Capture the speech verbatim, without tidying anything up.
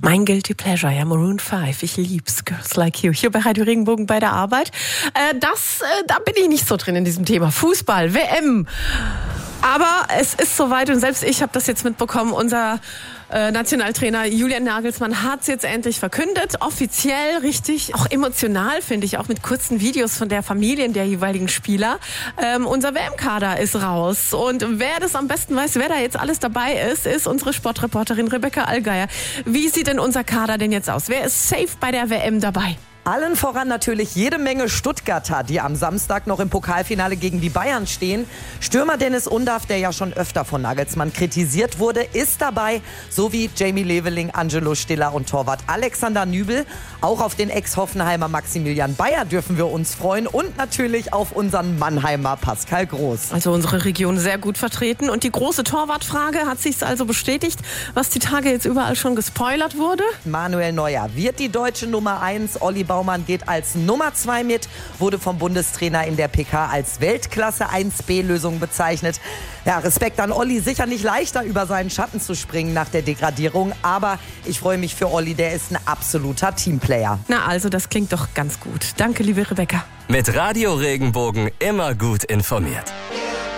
Mein Guilty Pleasure, ja, Maroon fünf. Ich lieb's, Girls Like You. Hier bei Radio Regenbogen bei der Arbeit. Äh, das, äh, da bin ich nicht so drin in diesem Thema. Fußball, W M. Aber es ist soweit und selbst ich habe das jetzt mitbekommen. Unser äh, Nationaltrainer Julian Nagelsmann hat es jetzt endlich verkündet. Offiziell, richtig, auch emotional finde ich, auch mit kurzen Videos von der Familien der jeweiligen Spieler. Ähm, unser W M-Kader ist raus. Und wer das am besten weiß, wer da jetzt alles dabei ist, ist unsere Sportreporterin Rebecca Allgeier. Wie sieht denn unser Kader denn jetzt aus? Wer ist safe bei der W M dabei? Allen voran natürlich jede Menge Stuttgarter, die am Samstag noch im Pokalfinale gegen die Bayern stehen. Stürmer Dennis Undaff, der ja schon öfter von Nagelsmann kritisiert wurde, ist dabei, sowie Jamie Leveling, Angelo Stiller und Torwart Alexander Nübel. Auch auf den Ex-Hoffenheimer Maximilian Bayer dürfen wir uns freuen und natürlich auf unseren Mannheimer Pascal Groß. Also unsere Region sehr gut vertreten. Und die große Torwartfrage hat sich also bestätigt, was die Tage jetzt überall schon gespoilert wurde. Manuel Neuer wird die deutsche Nummer eins, Olli Baumann geht als Nummer zwei mit, wurde vom Bundestrainer in der P K als Weltklasse eins B Lösung bezeichnet. Ja, Respekt an Olli, sicher nicht leichter über seinen Schatten zu springen nach der Degradierung, aber ich freue mich für Olli, der ist ein absoluter Teamplayer. Na also, das klingt doch ganz gut. Danke, liebe Rebecca. Mit Radio Regenbogen immer gut informiert.